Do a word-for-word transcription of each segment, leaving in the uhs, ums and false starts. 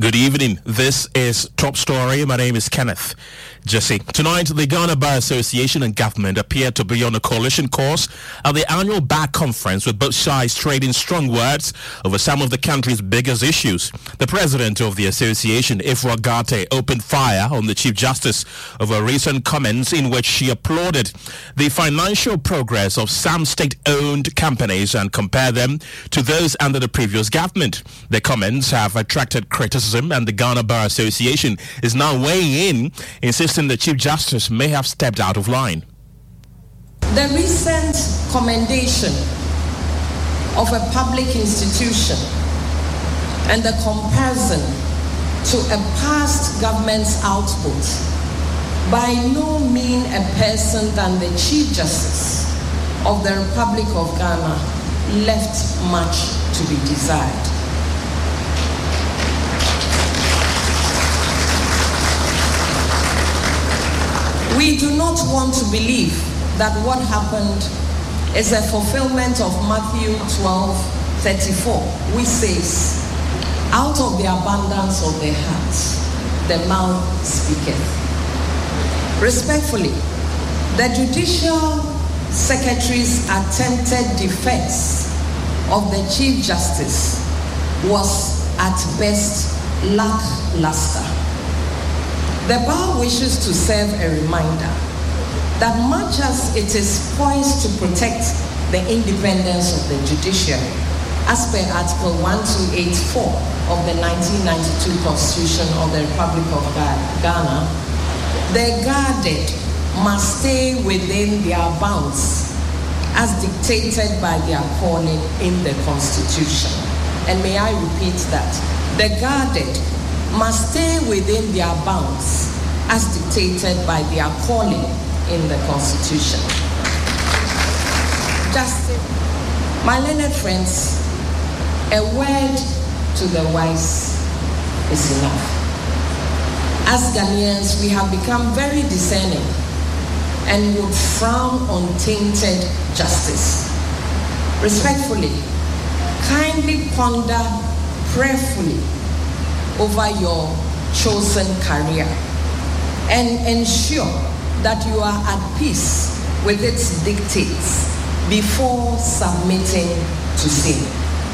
Good evening. This is Top Story. My name is Kenneth Jesse. Tonight, the Ghana Bar Association and government appear to be on a coalition course at the annual Bar Conference, with both sides trading strong words over some of the country's biggest issues. The president of the association, Ifrah Garte, opened fire on the Chief Justice over recent comments in which she applauded the financial progress of some state-owned companies and compared them to those under the previous government. The comments have attracted criticism, and the Ghana Bar Association is now weighing in, insisting the Chief Justice may have stepped out of line. The recent commendation of a public institution and the comparison to a past government's output by no mean a person than the Chief Justice of the Republic of Ghana left much to be desired. We do not want to believe that what happened is a fulfillment of Matthew twelve thirty-four, which says, "Out of the abundance of the heart, the mouth speaketh." Respectfully, the Judicial Secretary's attempted defense of the Chief Justice was at best lackluster. The Bar wishes to serve a reminder that much as it is poised to protect the independence of the judiciary, as per Article twelve eighty-four of the nineteen ninety-two Constitution of the Republic of Ghana, the guarded must stay within their bounds as dictated by their calling in the Constitution. And may I repeat that, the guarded must stay within their bounds as dictated by their calling in the Constitution. Just, my learned friends, a word to the wise is enough. As Ghanaians, we have become very discerning and would frown on tainted justice. Respectfully, kindly ponder prayerfully over your chosen career and ensure that you are at peace with its dictates before submitting to sin.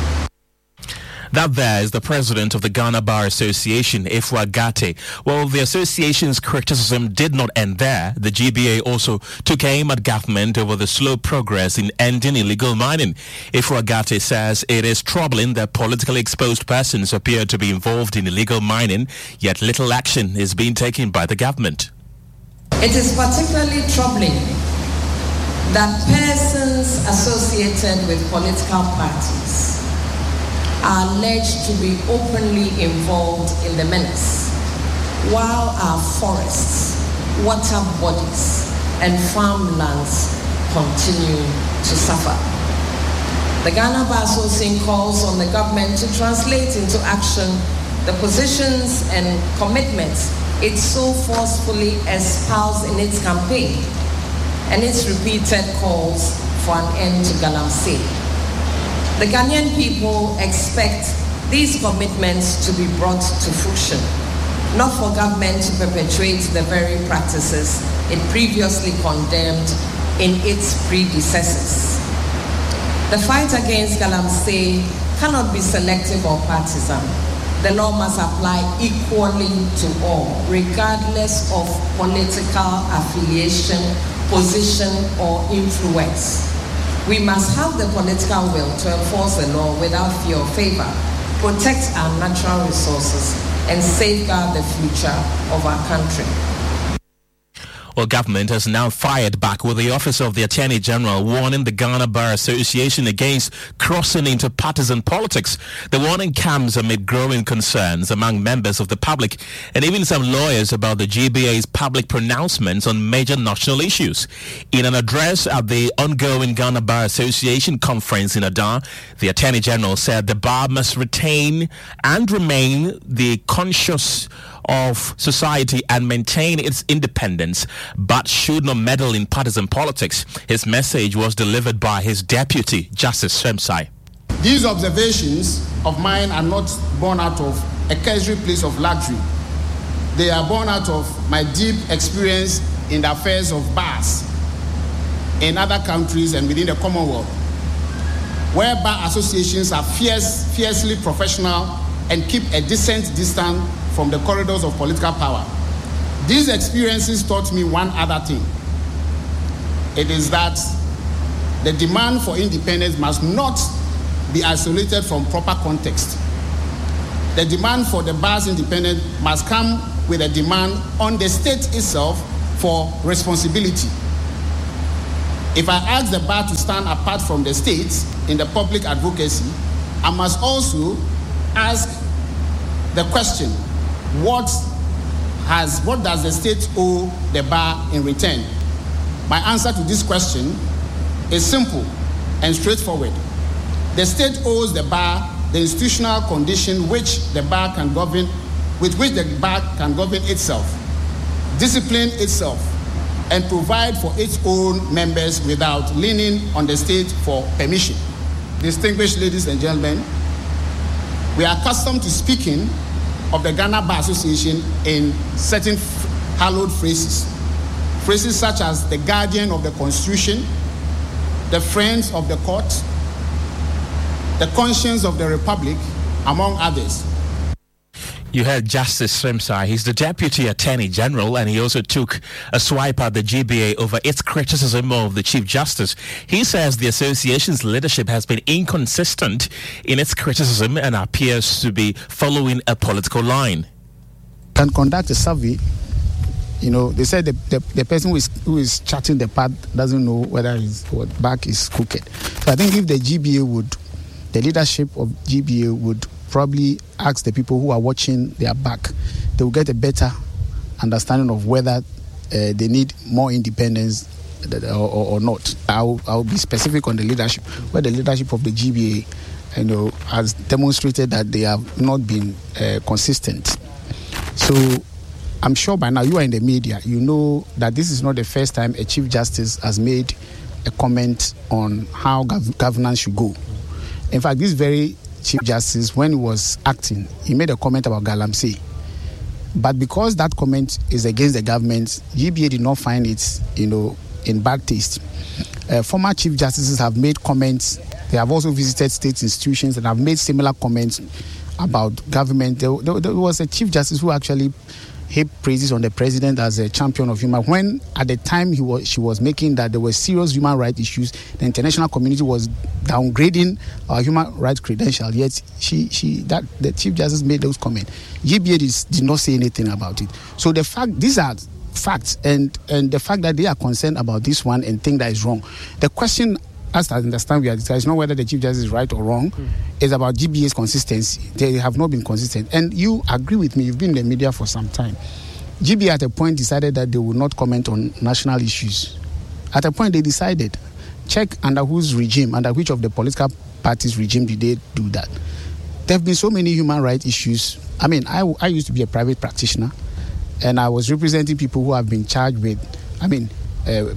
That there is the president of the Ghana Bar Association, Ifrah Garte. Well, the association's criticism did not end there. The G B A also took aim at government over the slow progress in ending illegal mining. Ifrah Garte says it is troubling that politically exposed persons appear to be involved in illegal mining, yet little action is being taken by the government. It is particularly troubling that persons associated with political parties are alleged to be openly involved in the menace, while our forests, water bodies, and farmlands continue to suffer. The Ghana Bar Association calls on the government to translate into action the positions and commitments it so forcefully espoused in its campaign and its repeated calls for an end to Galamsey. The Ghanaian people expect these commitments to be brought to fruition, not for government to perpetuate the very practices it previously condemned in its predecessors. The fight against Galamsey cannot be selective or partisan. The law must apply equally to all, regardless of political affiliation, position, or influence. We must have the political will to enforce the law without fear or favor, protect our natural resources, and safeguard the future of our country. Well, government has now fired back, with the Office of the Attorney General warning the Ghana Bar Association against crossing into partisan politics. The warning comes amid growing concerns among members of the public and even some lawyers about the G B A's public pronouncements on major national issues. In an address at the ongoing Ghana Bar Association conference in Adan, the Attorney General said the bar must retain and remain the conscious of society and maintain its independence, but should not meddle in partisan politics. His message was delivered by his deputy, Justice Shemsai. These observations of mine are not born out of a cursory place of luxury. They are born out of my deep experience in the affairs of bars in other countries and within the Commonwealth, where bar associations are fierce, fiercely professional and keep a decent distance from the corridors of political power. These experiences taught me one other thing. It is that the demand for independence must not be isolated from proper context. The demand for the bar's independence must come with a demand on the state itself for responsibility. If I ask the bar to stand apart from the state in the public advocacy, I must also ask the question, what has, what does the state owe the bar in return? My answer to this question is simple and straightforward. The state owes the bar the institutional condition which the bar can govern, with which the bar can govern itself, discipline itself, and provide for its own members without leaning on the state for permission. Distinguished ladies and gentlemen, we are accustomed to speaking of the Ghana Bar Association in certain hallowed phrases. Phrases such as the guardian of the Constitution, the friends of the court, the conscience of the Republic, among others. You heard Justice Srimsai. He's the Deputy Attorney General, and he also took a swipe at the G B A over its criticism of the Chief Justice. He says the association's leadership has been inconsistent in its criticism and appears to be following a political line. Can conduct a survey. You know, they said the, the, the person who is, who is charting the path doesn't know whether his back is crooked. So I think if the G B A would, the leadership of G B A would probably ask the people who are watching their back, they will get a better understanding of whether uh, they need more independence or, or, or not. I'll, I'll be specific on the leadership, where the leadership of the G B A, you know, has demonstrated that they have not been uh, consistent. So I'm sure by now you are in the media, you know that this is not the first time a Chief Justice has made a comment on how gov- governance should go. In fact, this very Chief Justice, when he was acting, he made a comment about Galamsey. But because that comment is against the government, G B A did not find it, you know, in bad taste. Uh, former Chief Justices have made comments. They have also visited state institutions and have made similar comments about government. There, there, there was a Chief Justice who actually heaped praises on the president as a champion of human. When at the time he was, she was making that there were serious human rights issues, the international community was downgrading our human rights credential. Yet she, she, that the Chief Justice made those comments. G B A did, did not say anything about it. So the fact, these are facts, and and the fact that they are concerned about this one and think that is wrong. The question, as I understand, we are discussing, is not whether the Chief Justice is right or wrong. Mm. It's about G B A's consistency. They have not been consistent. And you agree with me, you've been in the media for some time. G B A at a point decided that they would not comment on national issues. At a point they decided. Check under whose regime, under which of the political parties' regime did they do that. There have been so many human rights issues. I mean, I, I used to be a private practitioner, and I was representing people who have been charged with, I mean, uh,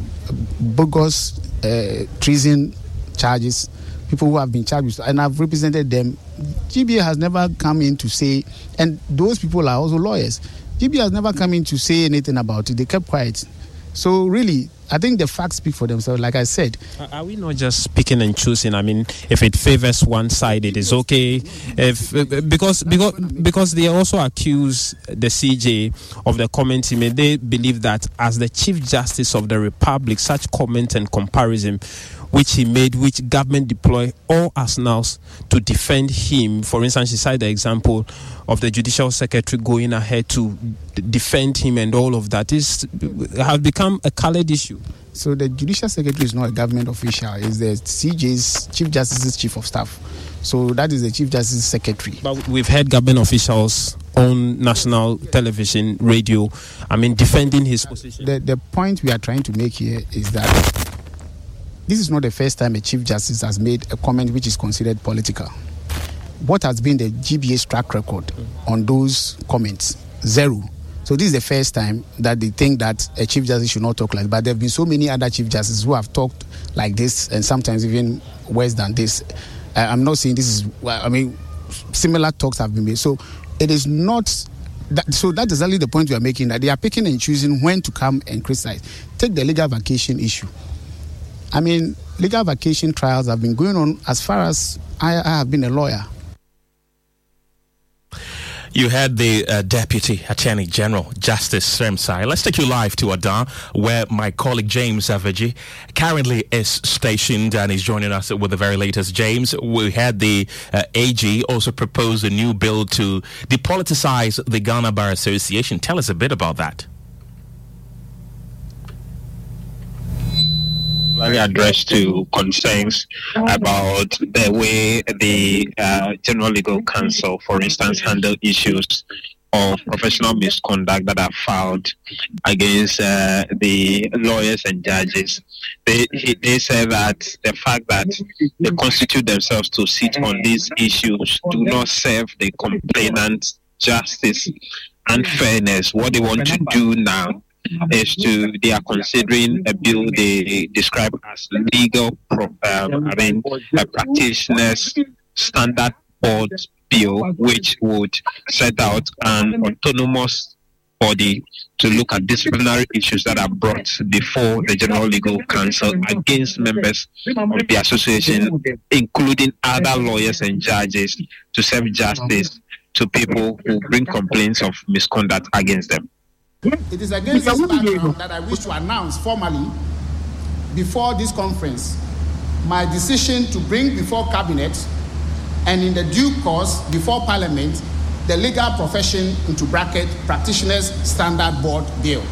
bogus uh, treason charges, people who have been charged with, and I've represented them. G B A has never come in to say, and those people are also lawyers. G B A has never come in to say anything about it. They kept quiet. So really, I think the facts speak for themselves. Like I said, are we not just picking and choosing? I mean, if it favors one side, it is okay. If because because because they also accuse the C J of the comment he made. They believe that as the Chief Justice of the Republic, such comment and comparison which he made, which government deploy all arsenals to defend him. For instance, he cited the example of the Judicial Secretary going ahead to d- defend him, and all of that is has become a colored issue. So the Judicial Secretary is not a government official; it's the C J's Chief Justice's Chief of Staff. So that is the Chief Justice's Secretary. But we've heard government officials on national television, radio, I mean, defending his position. The the point we are trying to make here is that this is not the first time a Chief Justice has made a comment which is considered political. What has been the G B A's track record mm. on those comments? Zero. So this is the first time that they think that a Chief Justice should not talk like that. But there have been so many other Chief Justices who have talked like this, and sometimes even worse than this. Uh, I'm not saying this is, well, I mean, similar talks have been made. So it is not, that, so that is exactly the point we are making, that they are picking and choosing when to come and criticize. Take the legal vacation issue. I mean, legal vacation trials have been going on as far as I, I have been a lawyer. You had the uh, Deputy Attorney General, Justice Sermsai. Let's take you live to Adan, where my colleague James Avaji currently is stationed and is joining us with the very latest. James, we had the uh, A G also propose a new bill to depoliticize the Ghana Bar Association. Tell us a bit about that. Addressed to concerns about the way the uh, General Legal Counsel, for instance, handle issues of professional misconduct that are filed against uh, the lawyers and judges. They they say that the fact that they constitute themselves to sit on these issues do not serve the complainant justice and fairness. What they want to do now is to, they are considering a bill they describe as legal, pro, um, I mean, a practitioner's standard board bill, which would set out an autonomous body to look at disciplinary issues that are brought before the General Legal Counsel against members of the association, including other lawyers and judges, to serve justice to people who bring complaints of misconduct against them. It is against this background that I wish to announce formally before this conference my decision to bring before Cabinet and in the due course before Parliament the legal profession into bracket practitioners standard board bill.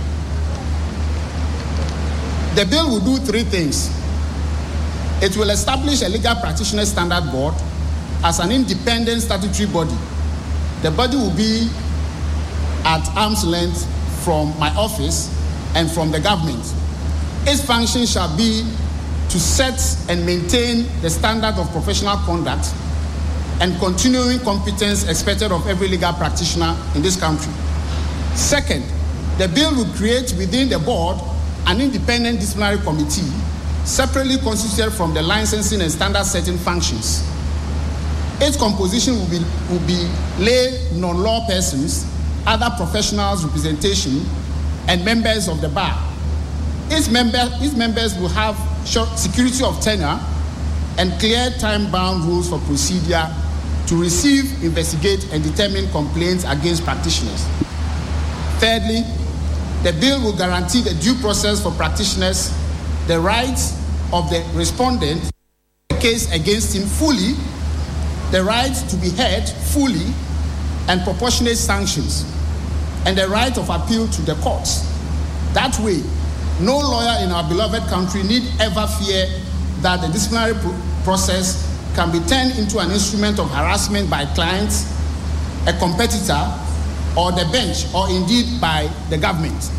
The bill will do three things. It will establish a legal practitioners standard board as an independent statutory body. The body will be at arm's length from my office and from the government. Its function shall be to set and maintain the standard of professional conduct and continuing competence expected of every legal practitioner in this country. Second, the bill will create within the board an independent disciplinary committee separately constituted from the licensing and standard setting functions. Its composition will be, will be lay non-law persons, other professionals' representation, and members of the bar. Its, member, its members will have short security of tenure and clear time-bound rules for procedure to receive, investigate, and determine complaints against practitioners. Thirdly, the bill will guarantee the due process for practitioners, the rights of the respondent, the case against him fully, the right to be heard fully, and proportionate sanctions, and the right of appeal to the courts. That way, no lawyer in our beloved country need ever fear that the disciplinary pro- process can be turned into an instrument of harassment by clients, a competitor, or the bench, or indeed by the government.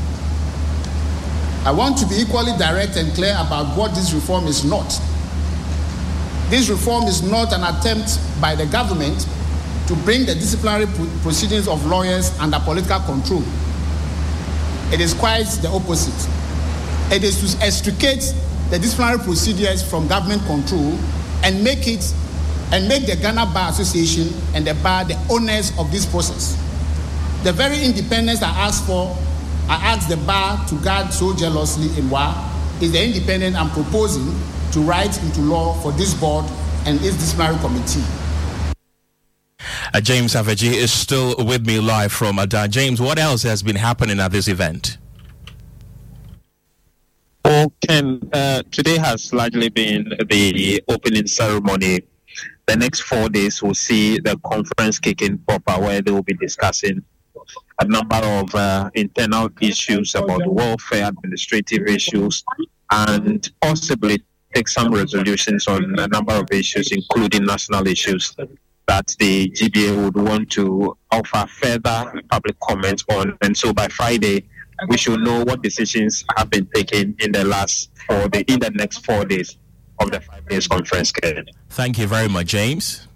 I want to be equally direct and clear about what this reform is not. This reform is not an attempt by the government to bring the disciplinary proceedings of lawyers under political control. It is quite the opposite. It is to extricate the disciplinary procedures from government control and make it and make the Ghana Bar Association and the bar the owners of this process. The very independence I asked for, I asked the bar to guard so jealously in W A is the independence I'm proposing to write into law for this board and its disciplinary committee. Uh, James Avaji is still with me live from Adan. James, what else has been happening at this event? Well, Ken, uh, today has largely been the opening ceremony. The next four days will see the conference kicking proper, where they will be discussing a number of uh, internal issues about welfare, administrative issues, and possibly take some resolutions on a number of issues, including national issues, that the G B A would want to offer further public comment on. And so by Friday, we should know what decisions have been taken in the last four days, in the next four days of the five days conference. Thank you very much, James.